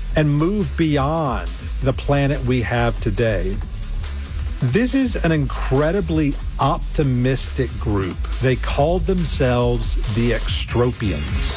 and move beyond the planet we have today. This is an incredibly optimistic group. They called themselves the Extropians.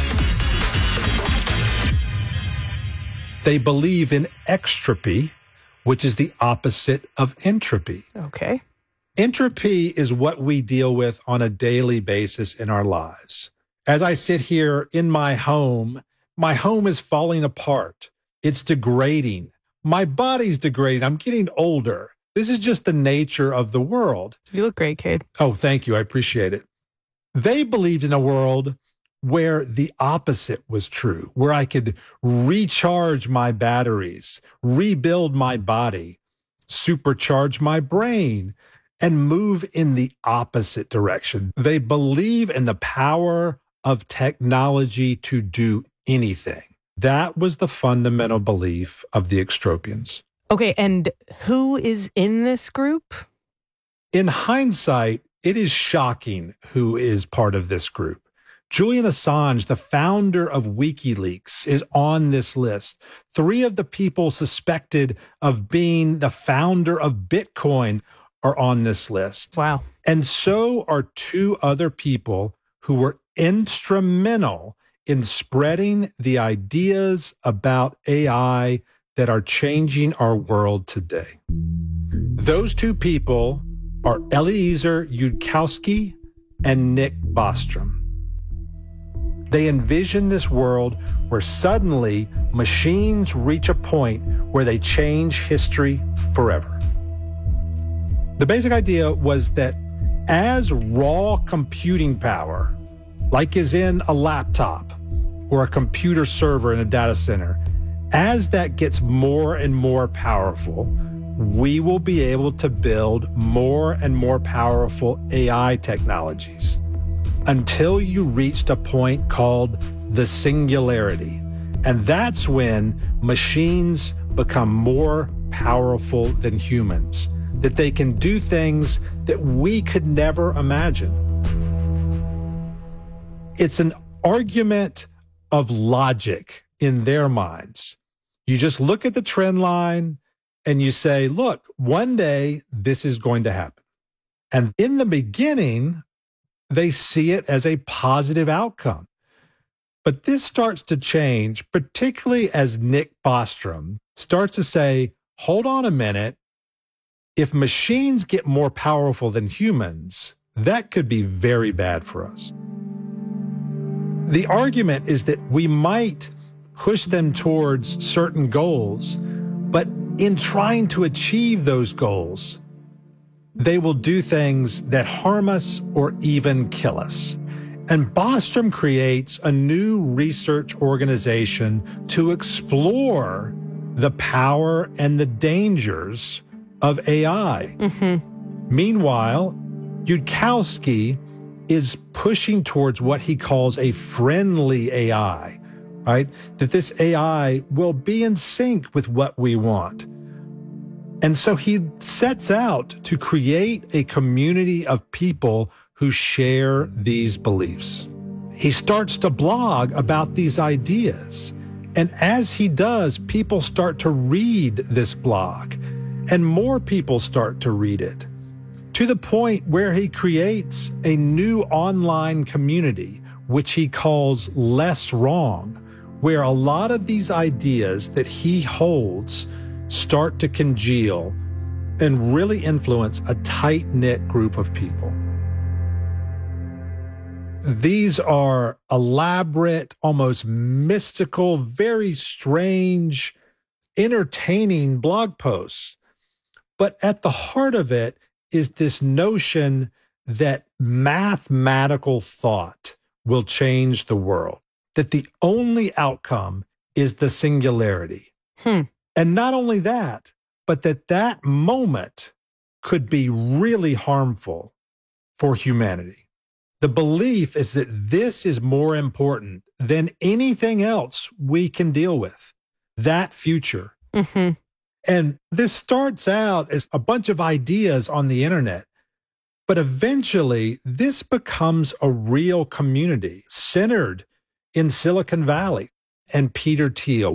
They believe in extropy, which is the opposite of entropy. Okay. Entropy is what we deal with on a daily basis in our lives. As I sit here in my home is falling apart. It's degrading. My body's degrading. I'm getting older. This is just the nature of the world. You look great, Cade. Oh, thank you. I appreciate it. They believed in a world where the opposite was true, where I could recharge my batteries, rebuild my body, supercharge my brain, and move in the opposite direction. They believe in the power of technology to do anything. That was the fundamental belief of the Extropians. Okay, and who is in this group? In hindsight, it is shocking who is part of this group. Julian Assange, the founder of WikiLeaks, is on this list. 3 of the people suspected of being the founder of Bitcoin are on this list. Wow. And so are 2 other people who were instrumental in spreading the ideas about AI that are changing our world today. Those 2 people are Eliezer Yudkowsky and Nick Bostrom. They envision this world where suddenly machines reach a point where they change history forever. The basic idea was that as raw computing power, like is in a laptop or a computer server in a data center, as that gets more and more powerful, we will be able to build more and more powerful AI technologies until you reached a point called the singularity. And that's when machines become more powerful than humans, that they can do things that we could never imagine. It's an argument of logic in their minds. You just look at the trend line and you say, look, one day this is going to happen. And in the beginning, they see it as a positive outcome. But this starts to change, particularly as Nick Bostrom starts to say, hold on a minute. If machines get more powerful than humans, that could be very bad for us. The argument is that we might push them towards certain goals, but in trying to achieve those goals, they will do things that harm us or even kill us. And Bostrom creates a new research organization to explore the power and the dangers of AI. Meanwhile, Yudkowsky is pushing towards what he calls a friendly AI, right? That this AI will be in sync with what we want. And so he sets out to create a community of people who share these beliefs. He starts to blog about these ideas. And as he does, people start to read this blog, and more people start to read it, to the point where he creates a new online community, which he calls Less Wrong, where a lot of these ideas that he holds start to congeal and really influence a tight-knit group of people. These are elaborate, almost mystical, very strange, entertaining blog posts. But at the heart of it is this notion that mathematical thought will change the world, that the only outcome is the singularity. And not only that, but that moment could be really harmful for humanity. The belief is that this is more important than anything else we can deal with, that future. And this starts out as a bunch of ideas on the internet, but eventually this becomes a real community centered in Silicon Valley. And Peter Thiel,